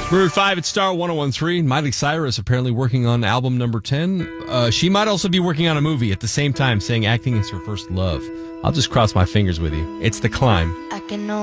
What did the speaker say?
Maroon 5 at Star 1013. Miley Cyrus apparently working on album number 10. She might also be working on a movie at the same time, saying acting is her first love. I'll just cross my fingers with you. It's The Climb.